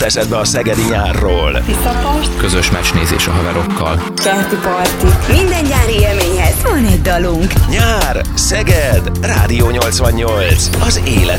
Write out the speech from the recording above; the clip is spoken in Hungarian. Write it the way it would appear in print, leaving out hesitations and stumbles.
jut eszedbe a szegedi nyárról? Tiszapart, közös meccsnézés a haverokkal, kerti parti. Minden nyári élményhez van egy dalunk. Nyár, Szeged, Rádió 88. Az élet